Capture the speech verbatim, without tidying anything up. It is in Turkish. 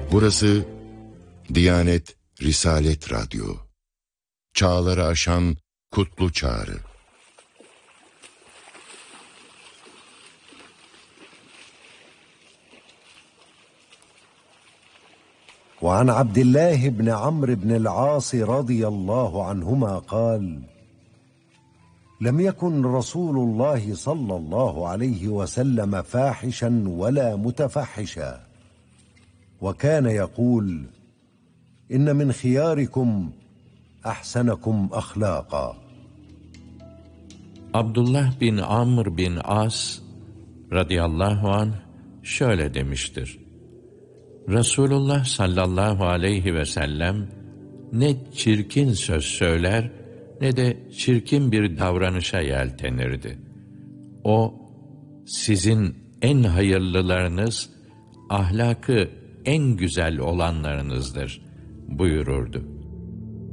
Burası Diyanet Risalet Radyo. Çağları aşan kutlu çağrı. وعن عبد الله بن عمرو بن العاص رضي الله عنهما قال: لم يكن رسول الله صلى الله عليه وسلم فاحشا ولا متفحشا، وكان يقول: إن من خياركم أحسنكم أخلاقا. Abdullah bin Amr bin As radıyallahu anh şöyle demiştir: Resulullah sallallahu aleyhi ve sellem ne çirkin söz söyler ne de çirkin bir davranışa yeltenirdi. O, sizin en hayırlılarınız, ahlakı en güzel olanlarınızdır buyururdu.